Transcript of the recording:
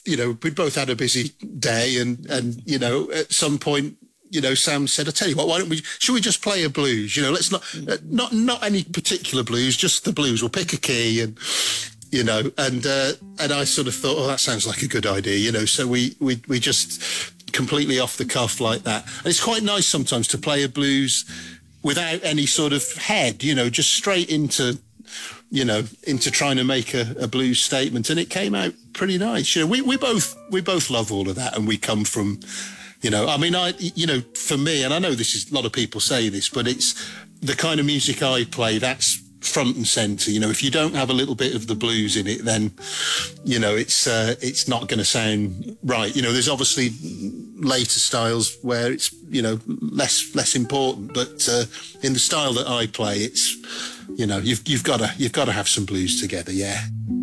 we'd both had a busy day, and at some point, Sam said, "I tell you what, should we just play a blues? Let's not any particular blues, just the blues. We'll pick a key and." And I sort of thought, oh, that sounds like a good idea, so we just completely off the cuff like that. And it's quite nice sometimes to play a blues without any sort of head, just straight into trying to make a blues statement. And it came out pretty nice. We both love all of that, and we come from, for me, and I know a lot of people say this, but it's the kind of music I play, that's front and centre. If you don't have a little bit of the blues in it, then it's not going to sound right. There's obviously later styles where it's less important, but in the style that I play, it's you've got to have some blues together. Yeah.